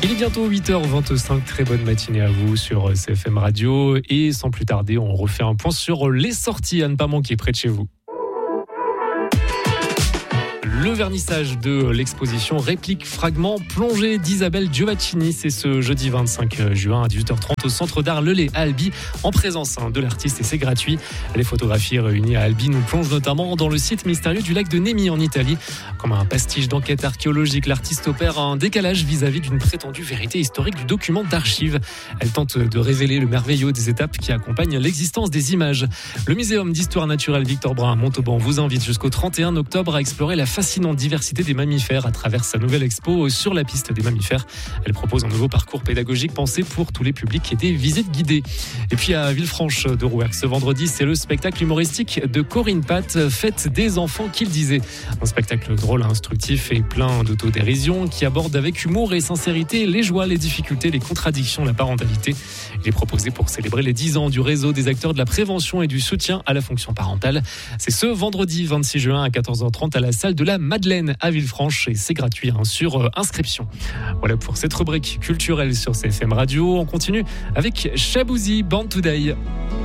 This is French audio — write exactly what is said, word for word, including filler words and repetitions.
Il est bientôt huit heures vingt-cinq, très bonne matinée à vous sur C F M Radio. Et sans plus tarder, on refait un point sur les sorties à ne pas manquer près de chez vous. Le vernissage de l'exposition Répliques Fragments Plongée d'Isabelle Giovaccini, c'est ce jeudi vingt-cinq juin à dix-huit heures trente au Centre d'Art Lelay à Albi, en présence de l'artiste, et c'est gratuit. Les photographies réunies à Albi nous plongent notamment dans le site mystérieux du lac de Nemi en Italie. Comme un pastiche d'enquête archéologique, l'artiste opère un décalage vis-à-vis d'une prétendue vérité historique du document d'archives. Elle tente de révéler le merveilleux des étapes qui accompagnent l'existence des images. Le Muséum d'histoire naturelle Victor Brun à Montauban vous invite jusqu'au trente et un octobre à explorer la fascinante diversité des mammifères à travers sa nouvelle expo sur la piste des mammifères. Elle propose un nouveau parcours pédagogique pensé pour tous les publics et des visites guidées. Et puis à Villefranche de Rouergue, ce vendredi, c'est le spectacle humoristique de Corinne Pat, Fête des enfants qu'il disait. Un spectacle drôle, instructif et plein d'autodérision qui aborde avec humour et sincérité les joies, les difficultés, les contradictions, la parentalité. Il est proposé pour célébrer les dix ans du réseau des acteurs de la prévention et du soutien à la fonction parentale. C'est ce vendredi vingt-six juin à quatorze heures trente à la salle de la Madeleine à Villefranche, et c'est gratuit hein, sur inscription. Voilà pour cette rubrique culturelle sur C F M Radio. On continue avec Shaboozey, Born Today.